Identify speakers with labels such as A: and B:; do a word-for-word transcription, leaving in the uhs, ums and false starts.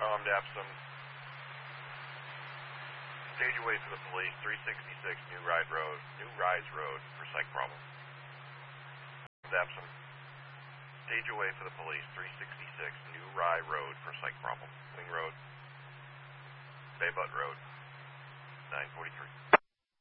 A: Um, Dapsum. Stage away for the police, three sixty-six New Ride Road, New Rise Road for psych problem. Dapsum. Stage away for the police, three sixty-six New Rye Road for psych problem. Wing Road. Bay Butt Road, nine forty-three.